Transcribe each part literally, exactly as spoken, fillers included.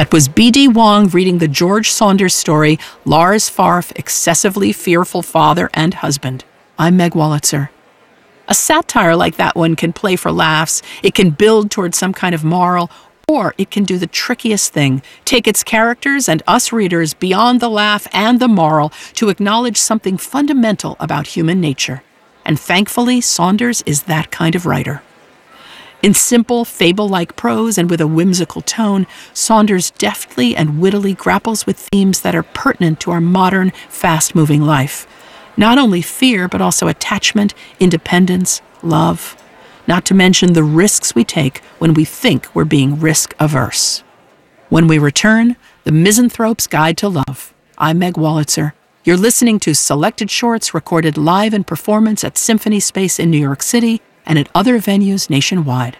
That was B D Wong reading the George Saunders story, Lars Farf, Excessively Fearful Father and Husband. I'm Meg Wolitzer. A satire like that one can play for laughs, it can build towards some kind of moral, or it can do the trickiest thing, take its characters and us readers beyond the laugh and the moral to acknowledge something fundamental about human nature. And thankfully, Saunders is that kind of writer. In simple, fable-like prose and with a whimsical tone, Saunders deftly and wittily grapples with themes that are pertinent to our modern, fast-moving life. Not only fear, but also attachment, independence, love. Not to mention the risks we take when we think we're being risk-averse. When we return, The Misanthrope's Guide to Love. I'm Meg Wolitzer. You're listening to selected shorts recorded live in performance at Symphony Space in New York City and at other venues nationwide.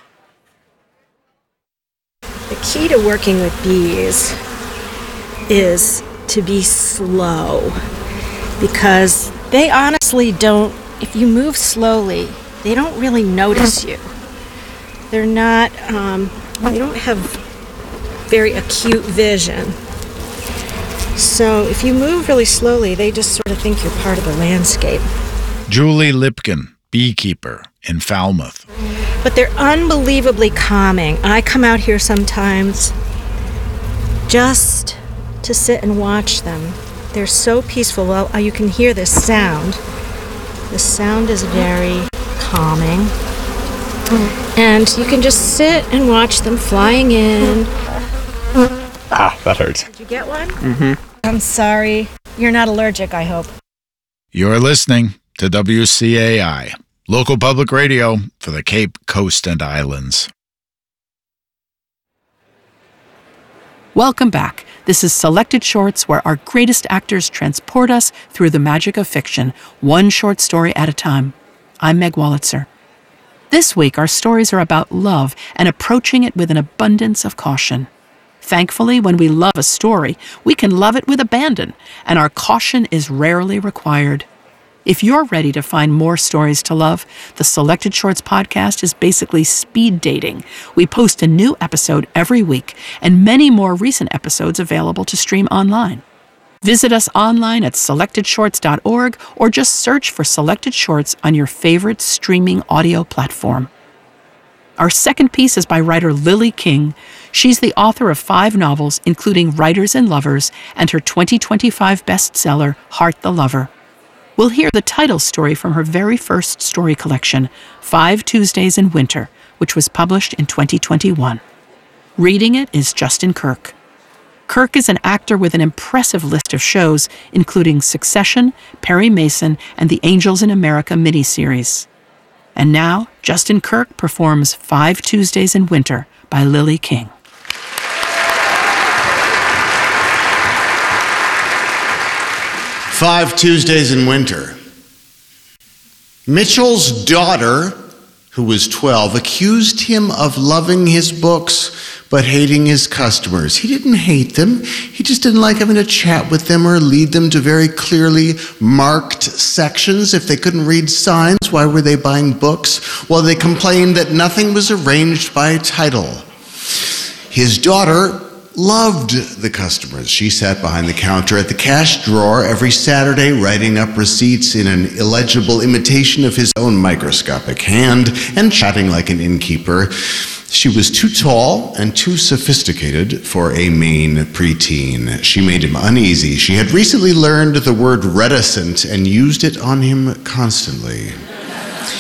The key to working with bees is to be slow, because they honestly don't, if you move slowly, they don't really notice you. They're not, um, they don't have very acute vision. So if you move really slowly, they just sort of think you're part of the landscape. Julie Lipkin, beekeeper in Falmouth. But they're unbelievably calming. I come out here sometimes just to sit and watch them. They're so peaceful. Well, you can hear this sound. The sound is very calming. And you can just sit and watch them flying in. Ah, that hurts. Did you get one? Mm-hmm. I'm sorry. You're not allergic, I hope. You're listening to W C A I, local public radio for the Cape Coast and Islands. Welcome back. This is Selected Shorts, where our greatest actors transport us through the magic of fiction, one short story at a time. I'm Meg Wolitzer. This week, our stories are about love and approaching it with an abundance of caution. Thankfully, when we love a story, we can love it with abandon, and our caution is rarely required. If you're ready to find more stories to love, the Selected Shorts podcast is basically speed dating. We post a new episode every week, and many more recent episodes available to stream online. Visit us online at selected shorts dot org or just search for Selected Shorts on your favorite streaming audio platform. Our second piece is by writer Lily King. She's the author of five novels, including Writers and Lovers and her twenty twenty-five bestseller, Heart the Lover. We'll hear the title story from her very first story collection, Five Tuesdays in Winter, which was published in twenty twenty-one. Reading it is Justin Kirk. Kirk is an actor with an impressive list of shows, including Succession, Perry Mason, and the Angels in America miniseries. And now, Justin Kirk performs Five Tuesdays in Winter by Lily King. Five Tuesdays in Winter. Mitchell's daughter, who was twelve, accused him of loving his books but hating his customers. He didn't hate them. He just didn't like having to chat with them or lead them to very clearly marked sections. If they couldn't read signs, why were they buying books? Well, they complained that nothing was arranged by title. His daughter loved the customers. She sat behind the counter at the cash drawer every Saturday, writing up receipts in an illegible imitation of his own microscopic hand and chatting like an innkeeper. She was too tall and too sophisticated for a Maine preteen. She made him uneasy. She had recently learned the word reticent and used it on him constantly.